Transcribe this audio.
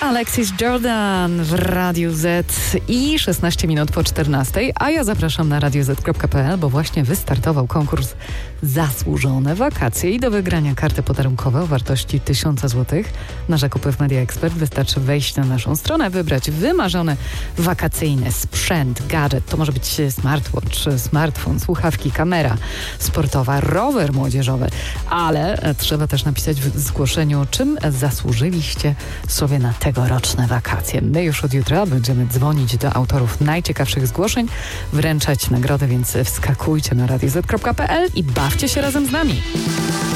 Alexis Jordan w Radiu Z i 16 minut po 14, a ja zapraszam na radioz.pl, bo właśnie wystartował konkurs Zasłużone wakacje i do wygrania karty podarunkowe o wartości 1000 zł na zakupy w Media Expert wystarczy wejść na naszą stronę, wybrać wymarzony wakacyjny sprzęt, gadżet. To może być smartwatch, smartfon, słuchawki, kamera sportowa, rower młodzieżowy, ale trzeba też napisać w zgłoszeniu, czym zasłużyliście sobie na tegoroczne wakacje. My już od jutra będziemy dzwonić do autorów najciekawszych zgłoszeń, wręczać nagrody, więc wskakujcie na radioz.pl i bawcie się razem z nami.